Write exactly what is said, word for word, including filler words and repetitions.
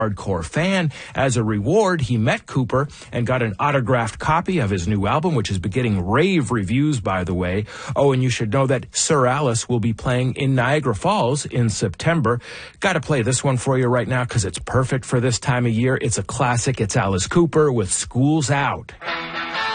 hardcore fan. As a reward, he met Cooper and got an autographed copy of his new album, which is getting rave reviews, by the way. Oh, and you should know that Sir Alice will be playing in Niagara Falls in September. Got to play this one for you right now because it's perfect for this time of year. It's a classic. It's Alice Cooper with School's Out.